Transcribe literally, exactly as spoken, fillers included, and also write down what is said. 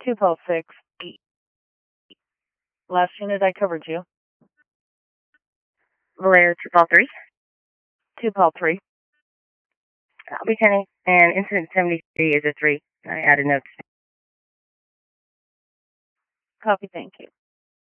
two Pel six. Last unit I covered you. Valero two Pel three. two Pel three. I'll be turning. And incident seventy-three is a three. I added notes. Copy, thank you.